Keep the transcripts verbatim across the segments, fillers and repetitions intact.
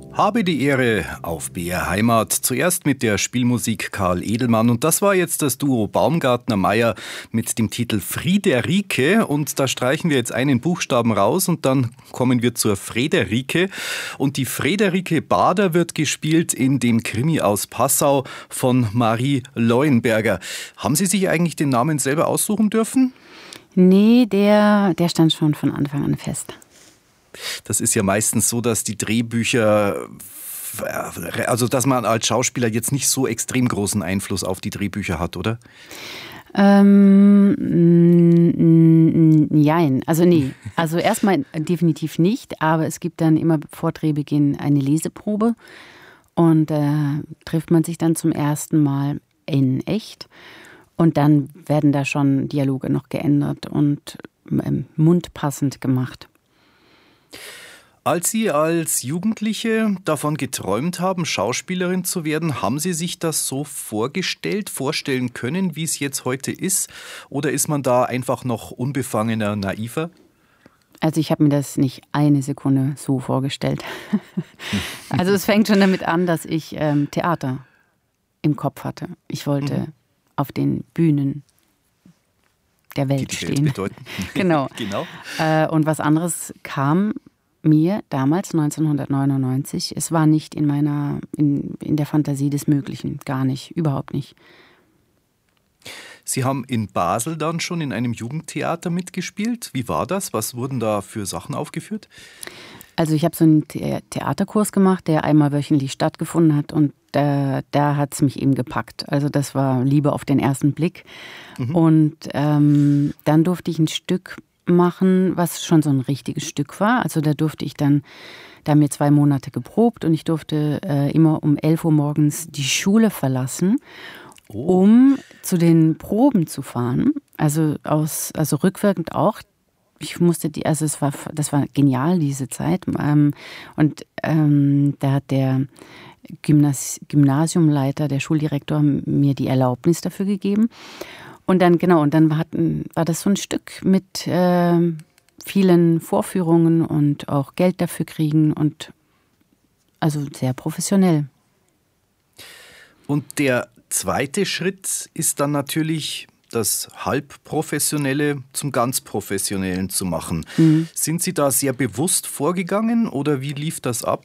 Habe die Ehre auf B R Heimat. Zuerst mit der Spielmusik Karl Edelmann. Und das war jetzt das Duo Baumgartner-Meyer mit dem Titel Friederike. Und da streichen wir jetzt einen Buchstaben raus und dann kommen wir zur Frederike. Und die Frederike Bader wird gespielt in dem Krimi aus Passau von Marie Leuenberger. Haben Sie sich eigentlich den Namen selber aussuchen dürfen? Nee, der, der stand schon von Anfang an fest. Das ist ja meistens so, dass die Drehbücher, also dass man als Schauspieler jetzt nicht so extrem großen Einfluss auf die Drehbücher hat, oder? Ähm, nein, also nee. Also erstmal definitiv nicht, aber es gibt dann immer vor Drehbeginn eine Leseprobe und äh, trifft man sich dann zum ersten Mal in echt und dann werden da schon Dialoge noch geändert und ähm, mundpassend gemacht. Als Sie als Jugendliche davon geträumt haben, Schauspielerin zu werden, haben Sie sich das so vorgestellt, vorstellen können, wie es jetzt heute ist? Oder ist man da einfach noch unbefangener, naiver? Also ich habe mir das nicht eine Sekunde so vorgestellt. Also es fängt schon damit an, dass ich ähm, Theater im Kopf hatte. Ich wollte mhm. auf den Bühnen der Welt die die stehen. Welt bedeuten. Genau. genau. Äh, und was anderes kam mir damals, neunzehnhundertneunundneunzig, es war nicht in meiner, in, in der Fantasie des Möglichen, gar nicht, überhaupt nicht. Sie haben in Basel dann schon in einem Jugendtheater mitgespielt. Wie war das? Was wurden da für Sachen aufgeführt? Also ich habe so einen The- Theaterkurs gemacht, der einmal wöchentlich stattgefunden hat und da, da hat es mich eben gepackt. Also das war Liebe auf den ersten Blick. Mhm. Und ähm, dann durfte ich ein Stück machen, was schon so ein richtiges Stück war. Also da durfte ich dann, da haben wir zwei Monate geprobt und ich durfte äh, immer um elf Uhr morgens die Schule verlassen, oh. um zu den Proben zu fahren. Also aus, also rückwirkend auch. Ich musste die, also es war, das war genial, diese Zeit. Ähm, und ähm, da hat der Gymnas- Gymnasiumleiter, der Schuldirektor, mir die Erlaubnis dafür gegeben. Und dann, genau, und dann hatten, war das so ein Stück mit äh, vielen Vorführungen und auch Geld dafür kriegen und also sehr professionell. Und der zweite Schritt ist dann natürlich, das Halbprofessionelle zum ganz Professionellen zu machen. Mhm. Sind Sie da sehr bewusst vorgegangen oder wie lief das ab?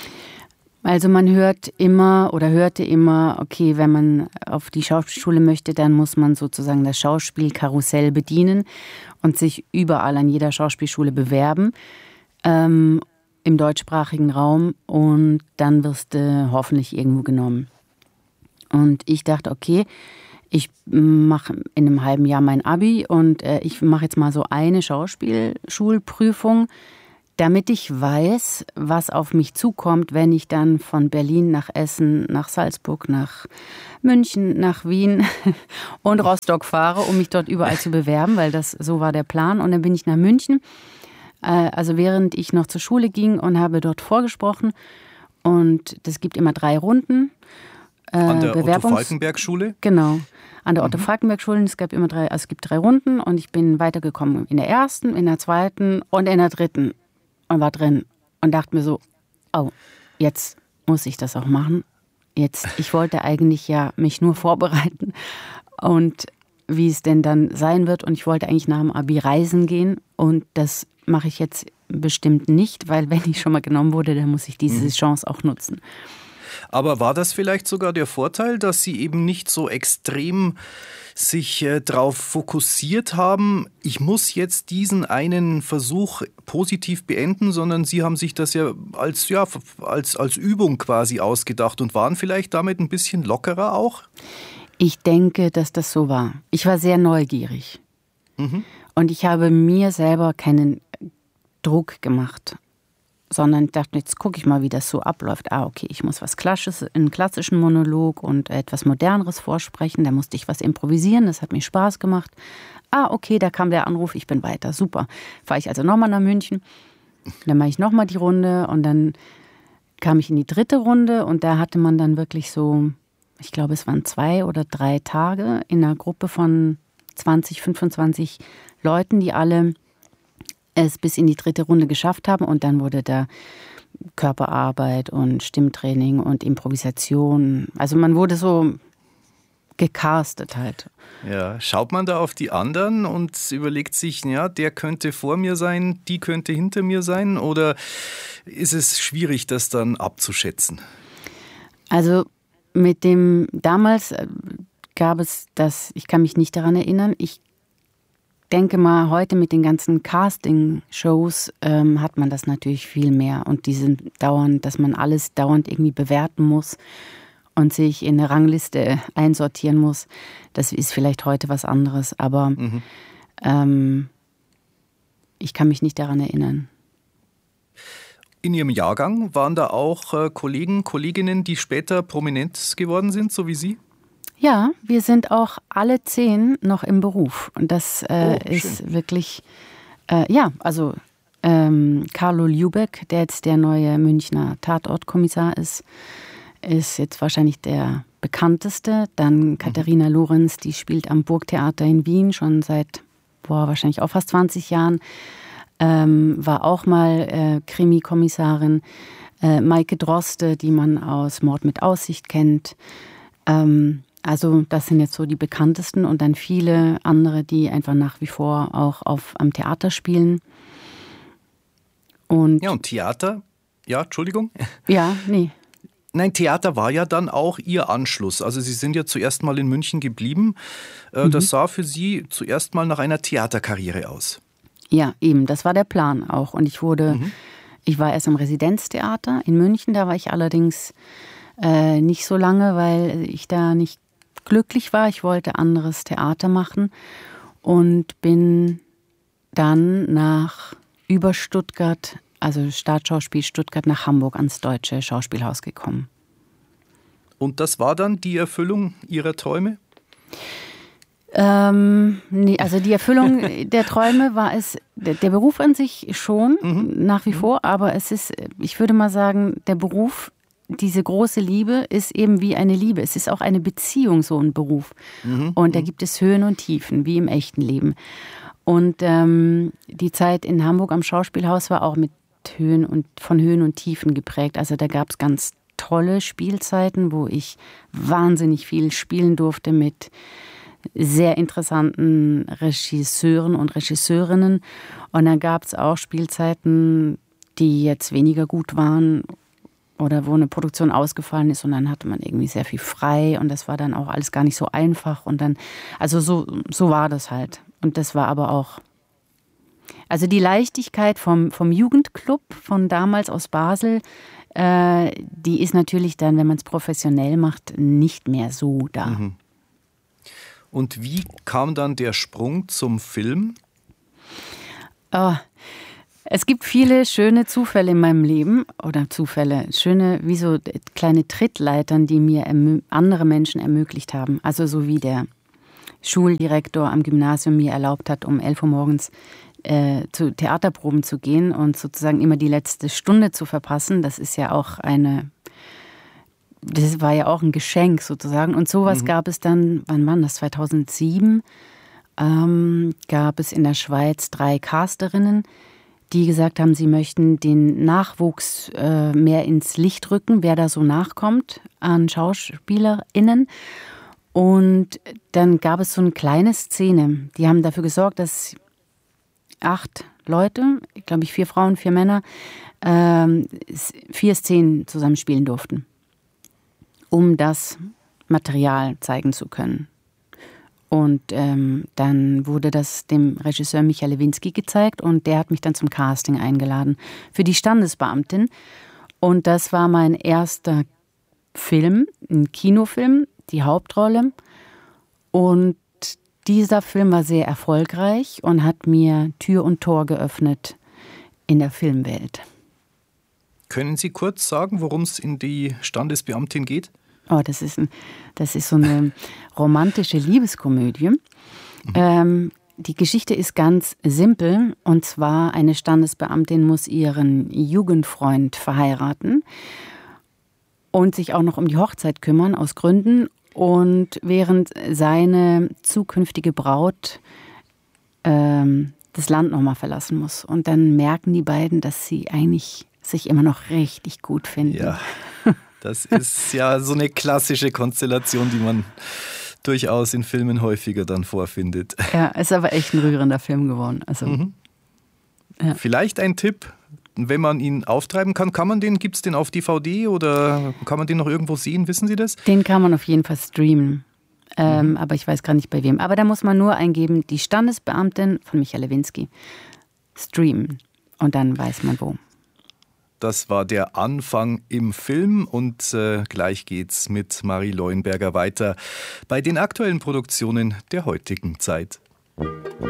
Also man hört immer oder hörte immer, okay, wenn man auf die Schauspielschule möchte, dann muss man sozusagen das Schauspielkarussell bedienen und sich überall an jeder Schauspielschule bewerben ähm, im deutschsprachigen Raum und dann wirst du hoffentlich irgendwo genommen. Und ich dachte, okay, ich mache in einem halben Jahr mein Abi und äh, ich mache jetzt mal so eine Schauspielschulprüfung, damit ich weiß, was auf mich zukommt, wenn ich dann von Berlin nach Essen, nach Salzburg, nach München, nach Wien und Rostock fahre, um mich dort überall zu bewerben, weil das so war der Plan. Und dann bin ich nach München, also während ich noch zur Schule ging und habe dort vorgesprochen. Und das gibt immer drei Runden. An der Otto-Falckenberg-Schule? Genau, an der Otto-Falckenberg-Schule. Es gab immer drei, also es gibt drei Runden und ich bin weitergekommen in der ersten, in der zweiten und in der dritten. Und war drin und dachte mir so, oh, jetzt muss ich das auch machen. Jetzt, ich wollte eigentlich ja mich nur vorbereiten und wie es denn dann sein wird. Und ich wollte eigentlich nach dem Abi reisen gehen und das mache ich jetzt bestimmt nicht, weil wenn ich schon mal genommen wurde, dann muss ich diese Chance auch nutzen. Aber war das vielleicht sogar der Vorteil, dass Sie eben nicht so extrem sich äh, darauf fokussiert haben, ich muss jetzt diesen einen Versuch positiv beenden, sondern Sie haben sich das ja als, ja, als, als Übung quasi ausgedacht und waren vielleicht damit ein bisschen lockerer auch? Ich denke, dass das so war. Ich war sehr neugierig. Mhm. Und ich habe mir selber keinen Druck gemacht, sondern ich dachte, jetzt gucke ich mal, wie das so abläuft. Ah, okay, ich muss was Klassisches, einen klassischen Monolog und etwas Moderneres vorsprechen. Da musste ich was improvisieren, das hat mir Spaß gemacht. Ah, okay, da kam der Anruf, ich bin weiter, super. Fahre ich also nochmal nach München, dann mache ich nochmal die Runde und dann kam ich in die dritte Runde und da hatte man dann wirklich so, ich glaube, es waren zwei oder drei Tage in einer Gruppe von zwanzig, fünfundzwanzig Leuten, die alle es bis in die dritte Runde geschafft haben und dann wurde da Körperarbeit und Stimmtraining und Improvisation. Also man wurde so gecastet halt. Ja, schaut man da auf die anderen und überlegt sich, ja, der könnte vor mir sein, die könnte hinter mir sein, oder ist es schwierig, das dann abzuschätzen? Also mit dem, damals gab es das, ich kann mich nicht daran erinnern, ich denke mal, heute mit den ganzen Casting-Shows ähm, hat man das natürlich viel mehr und die sind dauernd, dass man alles dauernd irgendwie bewerten muss und sich in eine Rangliste einsortieren muss. Das ist vielleicht heute was anderes, aber mhm. ähm, ich kann mich nicht daran erinnern. In Ihrem Jahrgang waren da auch äh, Kollegen, Kolleginnen, die später prominent geworden sind, so wie Sie? Ja, wir sind auch alle zehn noch im Beruf. Und das äh, oh, ist wirklich, äh, ja, also ähm, Carlo Ljubeck, der jetzt der neue Münchner Tatortkommissar ist, ist jetzt wahrscheinlich der bekannteste. Dann Katharina mhm. Lorenz, die spielt am Burgtheater in Wien schon seit, boah, wahrscheinlich auch fast zwanzig Jahren. Ähm, war auch mal äh, Krimi-Kommissarin. Äh, Maike Droste, die man aus Mord mit Aussicht kennt. Ähm, Also das sind jetzt so die bekanntesten und dann viele andere, die einfach nach wie vor auch auf, am Theater spielen. Und ja, und Theater? Ja, Entschuldigung? Ja, nee. Nein, Theater war ja dann auch Ihr Anschluss. Also Sie sind ja zuerst mal in München geblieben. Das mhm. sah für Sie zuerst mal nach einer Theaterkarriere aus. Ja, eben, das war der Plan auch. Und ich wurde, mhm. ich war erst am Residenztheater in München, da war ich allerdings äh, nicht so lange, weil ich da nicht glücklich war. Ich wollte anderes Theater machen und bin dann nach über Stuttgart, also Staatsschauspiel Stuttgart, nach Hamburg ans Deutsche Schauspielhaus gekommen. Und das war dann die Erfüllung Ihrer Träume? Ähm, nee, also die Erfüllung der Träume war es, der, der Beruf an sich schon, mhm. nach wie mhm. vor, aber es ist, ich würde mal sagen, der Beruf, diese große Liebe ist eben wie eine Liebe. Es ist auch eine Beziehung, so ein Beruf. Mhm. Und da gibt es Höhen und Tiefen, wie im echten Leben. Und ähm, die Zeit in Hamburg am Schauspielhaus war auch mit Höhen und von Höhen und Tiefen geprägt. Also da gab es ganz tolle Spielzeiten, wo ich wahnsinnig viel spielen durfte mit sehr interessanten Regisseuren und Regisseurinnen. Und dann gab es auch Spielzeiten, die jetzt weniger gut waren, oder wo eine Produktion ausgefallen ist und dann hatte man irgendwie sehr viel frei und das war dann auch alles gar nicht so einfach und dann, also so, so war das halt. Und das war aber auch, also die Leichtigkeit vom, vom Jugendclub von damals aus Basel, äh, die ist natürlich dann, wenn man es professionell macht, nicht mehr so da. Mhm. Und wie kam dann der Sprung zum Film? Oh, es gibt viele schöne Zufälle in meinem Leben, oder Zufälle, schöne, wie so kleine Trittleitern, die mir ermö- andere Menschen ermöglicht haben. Also so wie der Schuldirektor am Gymnasium mir erlaubt hat, um elf Uhr morgens äh, zu Theaterproben zu gehen und sozusagen immer die letzte Stunde zu verpassen. Das ist ja auch eine, das war ja auch ein Geschenk sozusagen. Und sowas mhm. gab es dann, wann war das, zweitausendsieben, ähm, gab es in der Schweiz drei Casterinnen, die gesagt haben, sie möchten den Nachwuchs äh, mehr ins Licht rücken, wer da so nachkommt an SchauspielerInnen. Und dann gab es so eine kleine Szene. Die haben dafür gesorgt, dass acht Leute, glaube ich vier Frauen, vier Männer, äh, vier Szenen zusammen spielen durften, um das Material zeigen zu können. Und ähm, dann wurde das dem Regisseur Michael Lewinsky gezeigt und der hat mich dann zum Casting eingeladen für die Standesbeamtin. Und das war mein erster Film, ein Kinofilm, die Hauptrolle. Und dieser Film war sehr erfolgreich und hat mir Tür und Tor geöffnet in der Filmwelt. Können Sie kurz sagen, worum es in die Standesbeamtin geht? Oh, das ist, ein, das ist so eine romantische Liebeskomödie. Mhm. Ähm, die Geschichte ist ganz simpel. Und zwar, eine Standesbeamtin muss ihren Jugendfreund verheiraten und sich auch noch um die Hochzeit kümmern, aus Gründen. Und während seine zukünftige Braut ähm, das Land nochmal verlassen muss. Und dann merken die beiden, dass sie eigentlich sich immer noch richtig gut finden. Ja, das ist ja so eine klassische Konstellation, die man durchaus in Filmen häufiger dann vorfindet. Ja, ist aber echt ein rührender Film geworden. Also, mhm. ja. Vielleicht ein Tipp, wenn man ihn auftreiben kann, kann man den, gibt es den auf D V D oder kann man den noch irgendwo sehen, wissen Sie das? Den kann man auf jeden Fall streamen, ähm, mhm. aber ich weiß gar nicht bei wem. Aber da muss man nur eingeben, die Standesbeamtin von Michael Lewinsky, streamen und dann weiß man wo. Das war der Anfang im Film und äh, gleich geht's mit Marie Leuenberger weiter bei den aktuellen Produktionen der heutigen Zeit.